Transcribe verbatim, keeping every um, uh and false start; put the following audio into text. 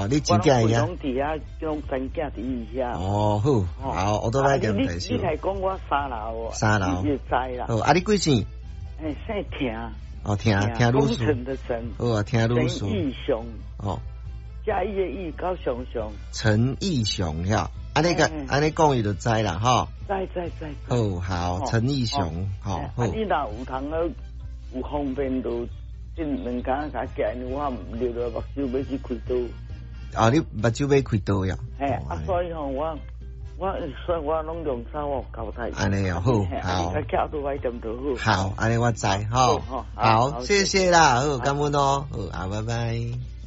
你真正呀？ 拢伫遐，种三囝伫伊遐。 哦，好，好，我都来跟介绍。 你来讲我三楼， 三楼你就知啦。 哦，啊，你几姓？ 哎，姓听。 哦，听听鲁叔。 工程的陈。 哦啊，听鲁叔。 陈义雄。 哦。 嘉义的义，高雄雄。 陈义雄呀，安尼个安尼讲伊就知啦，哈。 知知知。 哦，好，陈义雄，好。 啊，你若有通了，有方便就。这两家甲寄，我留了目睭要去开刀。 哦，你目睭要开刀呀？ 哎，啊，所以吼，我我所以我拢用手我交代。 安尼哦，好，好。 啊，脚都歪点都好。好，安尼我知，好，好，谢谢啦，好，感恩哦，好，啊，拜拜。